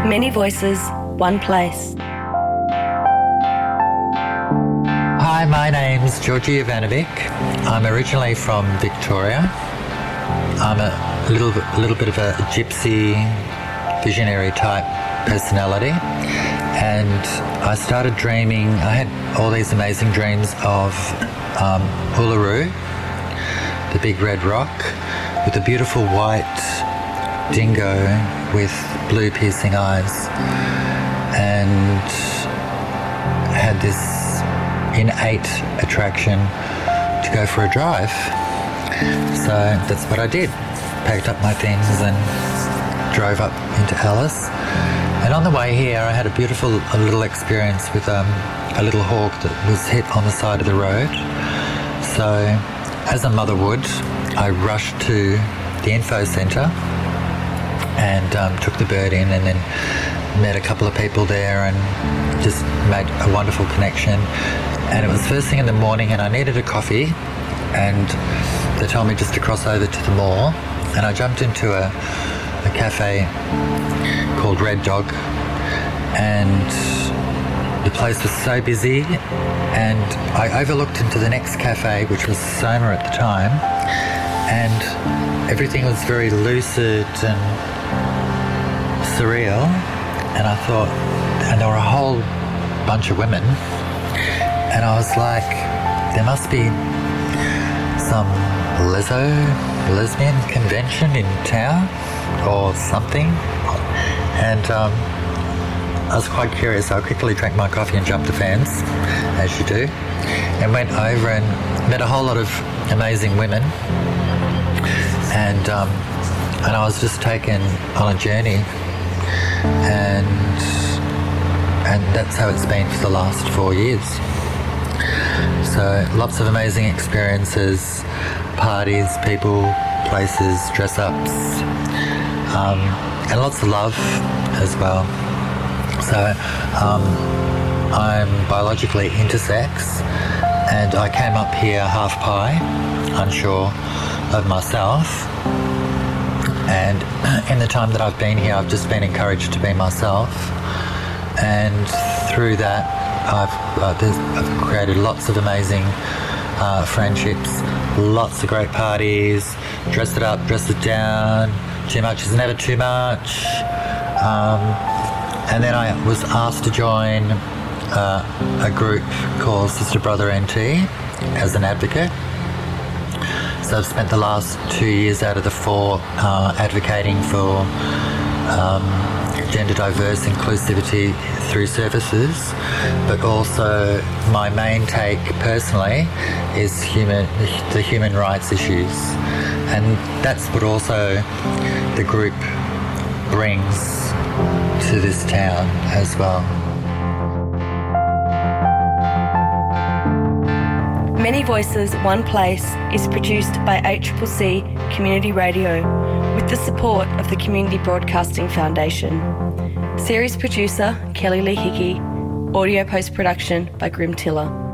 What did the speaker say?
Many voices, one place. Hi, my name's Georgie Ivanovic. I'm originally from Victoria. I'm a little bit of a gypsy, visionary type personality, and I started dreaming. I had all these amazing dreams of Uluru, the big red rock, with a beautiful white dingo with blue piercing eyes, and had this innate attraction to go for a drive. So that's what I did. Packed up my things and drove up into Alice. And on the way here, I had a little experience with a little hawk that was hit on the side of the road. So, as a mother would, I rushed to the info centre and took the bird in, and then met a couple of people there and just made a wonderful connection. And it was first thing in the morning, and I needed a coffee, and they told me just to cross over to the mall, and I jumped into a cafe called Red Dog, and the place was so busy, and I overlooked into the next cafe, which was Soma at the time, and everything was very lucid and surreal, and I thought, and there were a whole bunch of women, and I was like, there must be some lesbian convention in town or something. And I was quite curious, so I quickly drank my coffee and jumped the fence, as you do, and went over and met a whole lot of amazing women, and I was just taken on a journey, and that's how it's been for the last 4 years. So lots of amazing experiences, parties, people, places, dress-ups, and lots of love as well. So I'm biologically intersex, and I came up here half pie, unsure of myself. And in the time that I've been here, I've just been encouraged to be myself. And through that, I've created lots of amazing friendships, lots of great parties, dressed it up, dressed it down. Too much is never too much. And then I was asked to join a group called Sister Brother NT as an advocate. So I've spent the last 2 years out of the 4 advocating for gender diverse inclusivity through services, but also my main take personally is the human rights issues, and that's what also the group brings to this town as well. Many Voices, One Place is produced by ACCC Community Radio with the support of the Community Broadcasting Foundation. Series producer Kelly Lee Hickey. Audio post-production by Grim Tiller.